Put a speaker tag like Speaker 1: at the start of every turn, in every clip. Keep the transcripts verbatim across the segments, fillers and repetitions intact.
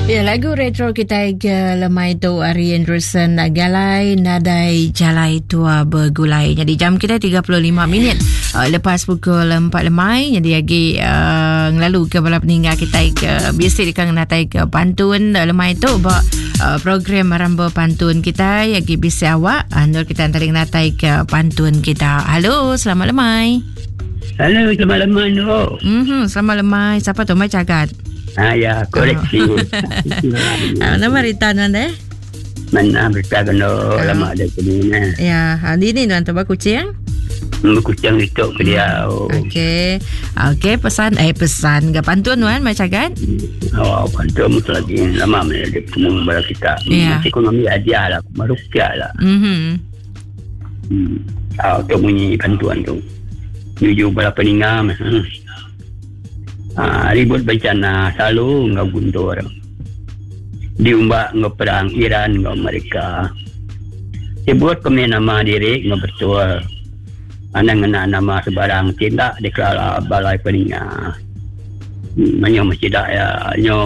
Speaker 1: Ya, lagu retro kita ke lemai tu Ari Anderson galai nadai jalai tua bergulai. Jadi jam kita tiga puluh lima minit uh, lepas pukul empat lemai. Jadi lagi uh, ngelalu ke bala peninggal kita ke biasa dikang natai ke pantun uh, lemai tu ba uh, program Maramba Pantun kita lagi bisa awak andur kita antara natai ke pantun kita. Halo, selamat lemai.
Speaker 2: Halo, selamat lemai Nur.
Speaker 1: Mhm, selamat lemai. Siapa tu mai cagat?
Speaker 2: Ah ya, koreksi.
Speaker 1: Ah, nama Rita tuan deh?
Speaker 2: Mana Rita kena lama ada kena.
Speaker 1: Ya, hari ni tuan tu berkucing?
Speaker 2: Berkucing itu ke dia.
Speaker 1: Okey. Okey, pesan eh pesan ke pantun tuan mai cagat?
Speaker 2: Oh, pantun mesti lagi lama mana dia temu bala kita.
Speaker 1: Ya.
Speaker 2: Ekonomi aja lah, marukia lah.
Speaker 1: Mhm.
Speaker 2: Hmm. Ah, tu bunyi pantun tu. Jujur bala peninggal. Ah, ribut bencana selalu ngau guntur. Diumbak ngau perang Iran ngau Amerika. Sebut kami nama diri ngau betul. Anak ngena nama sebarang tindak deklara balai peninga. Menyo masih dak ya nyo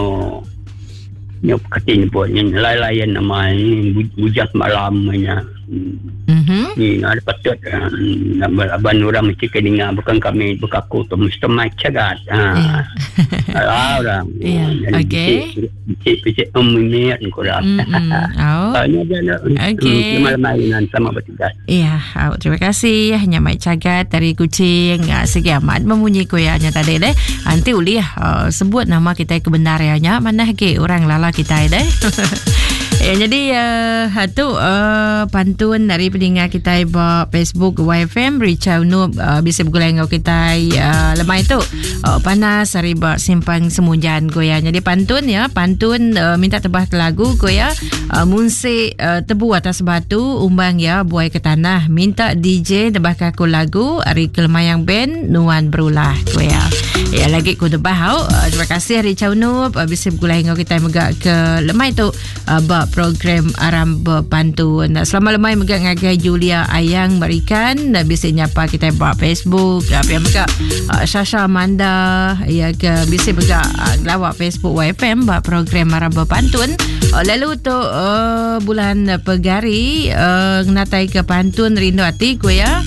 Speaker 2: nyo katin pun nyo lain-lain nama ni hujat malam nya.
Speaker 1: Mhm.
Speaker 2: Ni ada patut aban orang mesti keninga bukan kami bekaku tu mesti mai cagat. Ha. Ala orang.
Speaker 1: Ya. Okey.
Speaker 2: Cik-cik ummiyat kurang.
Speaker 1: Oh.
Speaker 2: Hanya dia.
Speaker 1: Okey.
Speaker 2: Malam-malam sama bertugas.
Speaker 1: Ya, oh, terima kasih. Hanya mai cagat dari kucing. Segi amat memunyi koyanya tadi deh. Nanti uli uh, sebut nama kita kebenarannya mana ke orang lala kita deh. Ya, jadi uh, tu uh, pantun dari pendengar kita ba Facebook Y F M Richard Noob uh, bisa bergulai ngau kita uh, lemai tu uh, panas riba simpang semunjan goya. Jadi pantun ya, pantun uh, minta tebah ke lagu goya. Uh, munsi uh, tebu atas batu umbang ya buai ke tanah minta D J tebah ke lagu Ari Kelmayang Band Nuan Berulah goya. Ya, lagi ku tebah uh, terima kasih Richard Noob uh, bisa bergulai ngau kita megak ke lemai tu uh, ba program Maramba Pantun. Selamat lemai megak ngagai Julia Ayang Marikan dan bisa nyapa kita buat Facebook apa yang megak uh, Sasha Amanda ya ke bisa megak uh, lawak Facebook Y F M buat program Maramba Pantun. Uh, lalu tu uh, bulan Pegari uh, natai ke pantun rindu hati ku ya.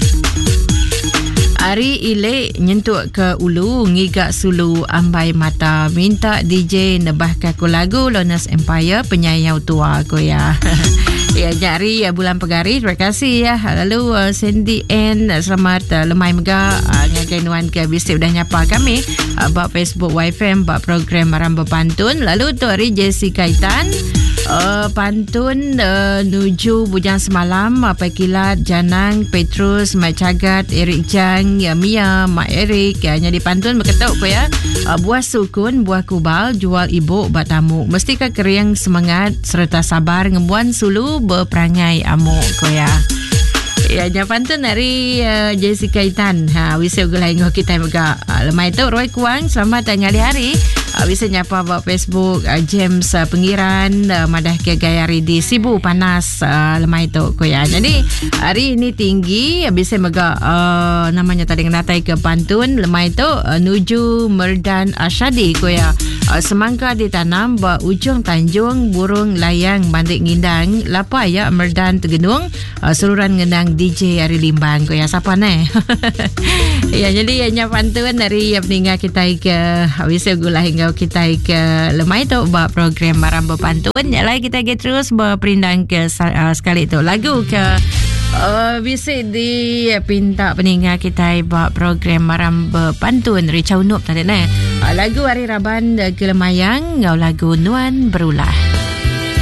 Speaker 1: Ari ile nyentuk ke ulu ngigak sulu ambai mata minta D J nebah ku lagu Lonas Empire penyayau tua aku ya. Ya, jari ya bulan Pegari terima kasih ya. Lalu uh, Sandy N selamat uh, lemai mega uh, ngagai nuan ke bisa udah nyapa kami uh, buat Facebook Y F M buat program Maramba Pantun. Lalu tu hari Jessica Kaitan Uh, pantun uh, nuju bujang semalam apa kilat Janang Petrus Mak Cagat Eric Jang ya Mia Mak Eric ya jadi pantun berketuk ko ya uh, buah sukun buah kubal jual ibu batamu mestikah keriang semangat serta sabar ngembuan sulu berperangai amuk ko ya. Ya, pantun dari uh, Jessica Kaitan. Ha, bisa gulai ngau kita juga. Uh, lemai tu Roy Kuang selamat tengah hari. Uh, bisa nyapa buat Facebook uh, James uh, Pengiran uh, madah ke gayari di Sibu panas uh, lemai tu ko ya. Jadi hari ini tinggi bisa mega uh, namanya tadi natai ke pantun lemai tu uh, nuju Merdan Asyadi ko ya. Uh, semangka ditanam ba ujung tanjung burung layang bandik ngindang lapa ya Merdan Tegenung uh, seluruhan ngendang D J Ari Limbang ko ya siapa ne. Ya, jadi hanya pantun dari yang peninggal kita ke bisa gula hingga kita ke lemai tu buat program Maramba Pantun. Ya lah kita get terus berperindang ke uh, sekali tu lagu ke uh, bisa di pinta peninggal kita buat program Maramba Pantun Richard Noob tadi ne. Uh, lagu Hari Raban ke Lemayang ngau lagu Nuan Berulah.